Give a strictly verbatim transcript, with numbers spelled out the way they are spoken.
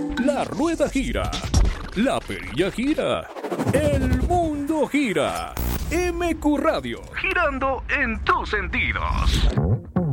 La rueda gira, la perilla gira, el mundo gira. M Q Radio, girando en tus sentidos.